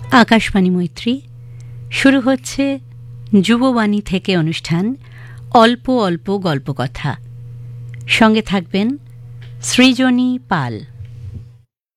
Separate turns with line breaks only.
আকাশবাণী মৈত্রী শুরু হচ্ছে যুববাণী থেকে অনুষ্ঠান অল্প অল্প গল্পকথা। সঙ্গে থাকবেন সৃজনী পাল।